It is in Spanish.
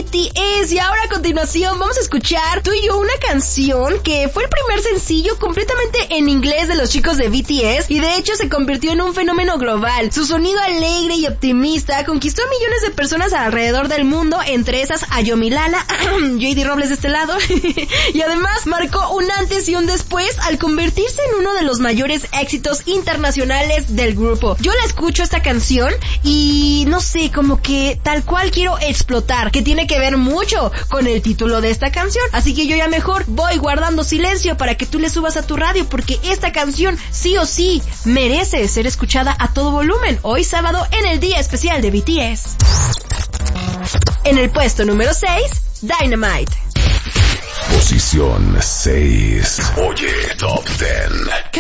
BTS. Y ahora a continuación vamos a escuchar tú y yo una canción que fue el primer sencillo completamente en inglés de los chicos de BTS y de hecho se convirtió en un fenómeno global. Su sonido alegre y optimista conquistó a millones de personas alrededor del mundo, entre esas a Yomilala, JD Robles de este lado, y además marcó un antes y un después al convertirse en uno de los mayores éxitos internacionales del grupo. Yo la escucho esta canción y no sé, como que tal cual quiero explotar, que tiene que ver mucho con el título de esta canción, así que yo ya mejor voy guardando silencio para que tú le subas a tu radio, porque esta canción sí o sí merece ser escuchada a todo volumen hoy sábado en el día especial de BTS. En el puesto número 6, Dynamite. Posición 6. Oye, Top 10.